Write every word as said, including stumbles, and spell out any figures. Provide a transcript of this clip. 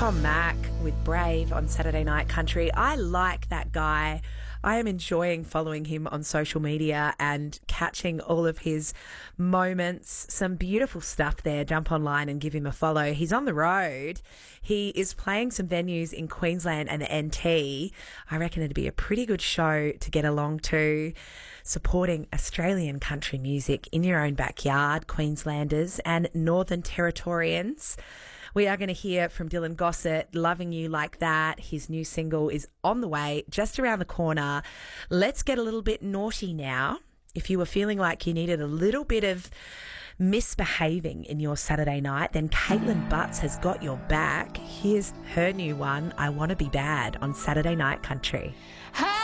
Tom Mack with Brave on Saturday Night Country. I like that guy. I am enjoying following him on social media and catching all of his moments. Some beautiful stuff there. Jump online and give him a follow. He's on the road. He is playing some venues in Queensland and the N T. I reckon it'd be a pretty good show to get along to. Supporting Australian country music in your own backyard, Queenslanders and Northern Territorians. We are going to hear from Dylan Gossett, Loving You Like That. His new single is on the way, just around the corner. Let's get a little bit naughty now. If you were feeling like you needed a little bit of misbehaving in your Saturday night, then Caitlin Butts has got your back. Here's her new one, I Want to Be Bad, on Saturday Night Country. Hey!